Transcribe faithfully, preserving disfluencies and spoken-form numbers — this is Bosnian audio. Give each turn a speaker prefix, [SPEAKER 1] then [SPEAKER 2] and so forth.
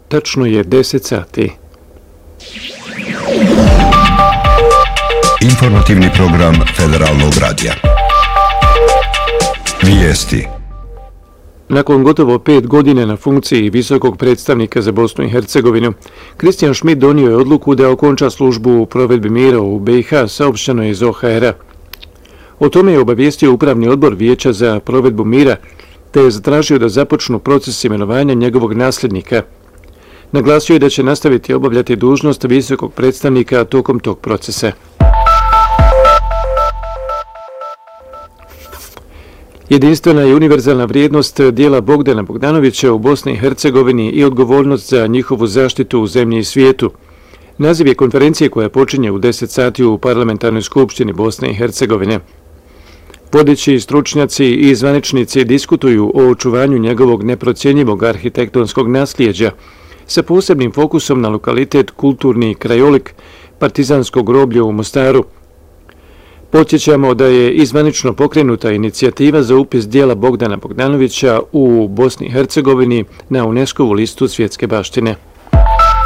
[SPEAKER 1] Tačno je deset sati.
[SPEAKER 2] Informativni program Federalnog radija. Vijesti.
[SPEAKER 1] Nakon gotovo pet godina na funkciji visokog predstavnika za Bosnu i Hercegovinu, Kristijan Šmit donio je odluku da okonča službu u provedbi mira u B i H, saopšteno je iz O H R-a. O tome je obavijestio Upravni odbor Vijeća za provedbu mira, te je zatražio da započnu proces imenovanja njegovog nasljednika. Naglasio je da će nastaviti obavljati dužnost visokog predstavnika tokom tog procesa. Jedinstvena i univerzalna vrijednost dijela Bogdana Bogdanovića u Bosni i Hercegovini i odgovornost za njihovu zaštitu u zemlji i svijetu. Naziv je konferencije koja počinje u deset sati u Parlamentarnoj skupštini Bosne i Hercegovine. Vodeći stručnjaci i zvaničnici diskutuju o očuvanju njegovog neprocjenjivog arhitektonskog nasljeđa sa posebnim fokusom na lokalitet kulturni krajolik Partizanskog groblja u Mostaru. Podsjećamo da je izvanično pokrenuta inicijativa za upis dijela Bogdana Bogdanovića u Bosni i Hercegovini na UNESCO-vu listu svjetske baštine.